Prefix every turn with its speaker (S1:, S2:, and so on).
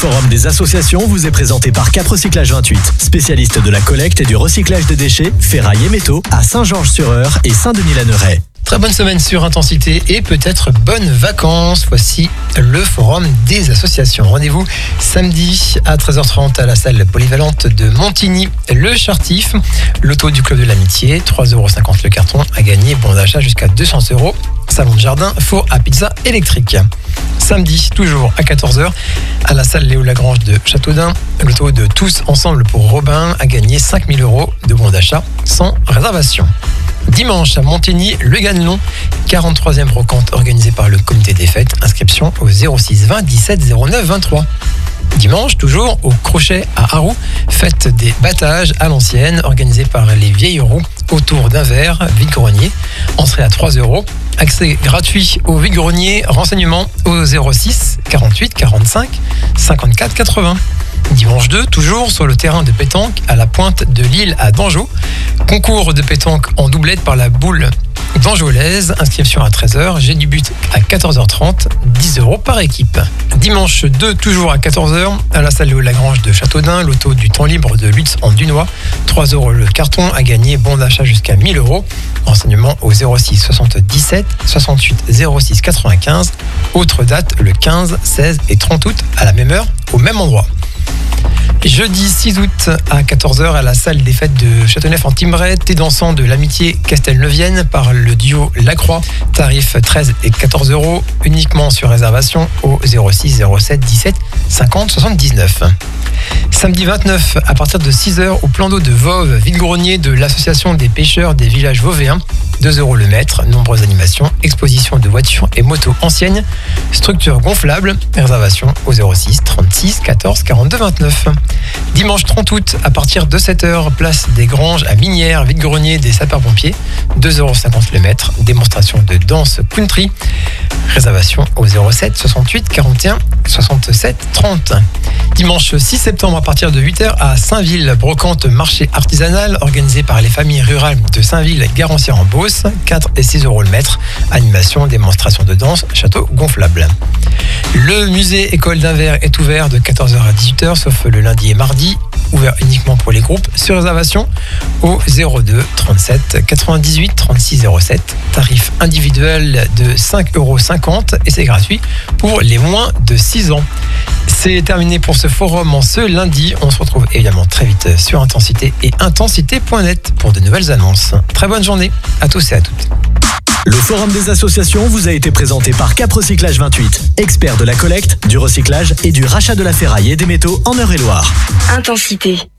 S1: Forum des associations vous est présenté par Cap Recyclage 28, spécialiste de la collecte et du recyclage des déchets, ferraille et métaux à Saint-Georges-sur-Eure et Saint-Denis-la-Neuraie.
S2: Très bonne semaine sur Intensité et peut-être bonnes vacances. Voici le Forum des associations. Rendez-vous samedi à 13h30 à la salle polyvalente de Montigny, le Chartif. Loto du Club de l'Amitié, 3,50€ le carton à gagner. Bon d'achat jusqu'à 200€. Salon de jardin, four à pizza électrique. Samedi, toujours à 14h, à la salle Léo Lagrange de Châteaudun. Loto de Tous Ensemble pour Robin à gagner 5 000€ de bons d'achat sans réservation. Dimanche à Montigny, le Ganelon, 43e brocante organisée par le comité des fêtes. Inscription au 06 20 17 09 23. Dimanche, toujours au Crochet à Harroux, fête des battages à l'ancienne, organisée par les Vieilles Roues autour d'un verre, vide-grenier. Entrée à 3€. Accès gratuit au vide-grenier. Renseignements au 06 48 45 54 80. Dimanche 2, toujours sur le terrain de pétanque à la pointe de l'île à Dangeau. Concours de pétanque en doublette par la boule d'Angolaise. Inscription à 13h. J'ai du but à 14h30. 10€ par équipe. Dimanche 2, toujours à 14h, à la salle Léo Lagrange de Châteaudun. Loto du temps libre de Lutz en Dunois. 3€ le carton à gagner. Bon d'achat jusqu'à 1000€. Renseignements au 06 77 68 06 95. Autre date le 15, 16 et 30 août à la même heure, au même endroit. Jeudi 6 août à 14h à la salle des fêtes de Châteauneuf-en-Thymerais, thé dansant de l'amitié Castelneuvienne par le duo Lacroix, tarif 13 et 14€, uniquement sur réservation au 06 07 17 50 79. Samedi 29 à partir de 6h au plan d'eau de Voves, vide-grenier de l'association des pêcheurs des villages vauvéens, 2€ le mètre, nombreuses animations, exposition de voitures et motos anciennes, structure gonflable, réservation au 06 36 14 42 29. Dimanche 30 août à partir de 7h, place des Granges à Minières, vide-grenier des sapeurs-pompiers, 2,50€ le mètre, démonstration de danse country, réservation au 07 68 41 67 30. Dimanche 6 septembre à partir de 8h à Saint-Ville, brocante marché artisanal organisé par les familles rurales de Saint-Ville-Garancière-en-Beauce, 4 et 6€ le mètre, animation, démonstration de danse, château gonflable. Le musée École d'Anvers est ouvert de 14h à 18h, sauf le lundi et mardi, ouvert uniquement pour les groupes, sur réservation au 02 37 98 36 07, tarif individuel de 5,50€ et c'est gratuit pour les moins de 6 ans. C'est terminé pour ce forum en ce lundi. On se retrouve évidemment très vite sur Intensité et intensité.net pour de nouvelles annonces. Très bonne journée à tous et à toutes.
S1: Le Forum des associations vous a été présenté par Cap Recyclage 28, expert de la collecte, du recyclage et du rachat de la ferraille et des métaux en Eure-et-Loire.
S3: Intensité.